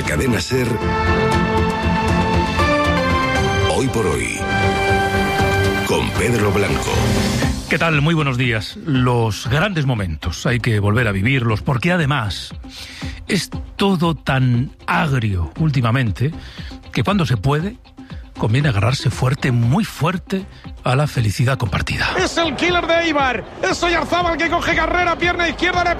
la cadena SER. Hoy por hoy, con Pedro Blanco. ¿Qué tal? Muy buenos días. Los grandes momentos hay que volver a vivirlos, porque además es todo tan agrio últimamente que cuando se puede conviene agarrarse fuerte, muy fuerte, a la felicidad compartida. Es el killer de Eibar, es Oyarzábal que coge carrera, pierna izquierda, le